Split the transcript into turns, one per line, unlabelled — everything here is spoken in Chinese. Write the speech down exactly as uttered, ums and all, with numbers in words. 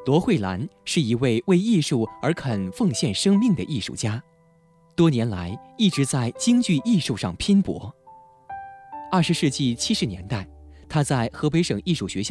罗慧兰是一位为艺术而肯奉献生命的艺术家，多年来一直在京剧艺术上拼搏。二十世纪七十年代，他在河北省艺术学校